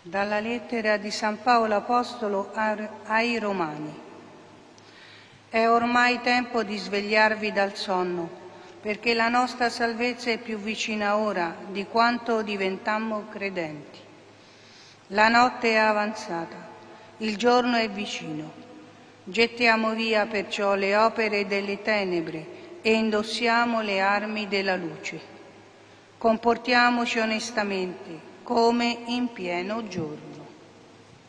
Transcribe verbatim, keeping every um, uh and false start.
Dalla lettera di San Paolo Apostolo ai Romani. È ormai tempo di svegliarvi dal sonno, perché la nostra salvezza è più vicina ora di quanto diventammo credenti. La notte è avanzata, il giorno è vicino. Gettiamo via perciò le opere delle tenebre e indossiamo le armi della luce. Comportiamoci onestamente, come in pieno giorno.